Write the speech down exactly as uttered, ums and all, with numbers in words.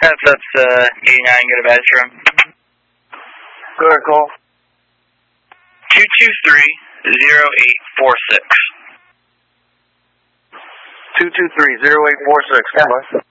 that's that's uh, eighty-nine. Get a badge from. Go ahead, call. Two two three zero eight four six. Two two three zero eight four six. Stand by.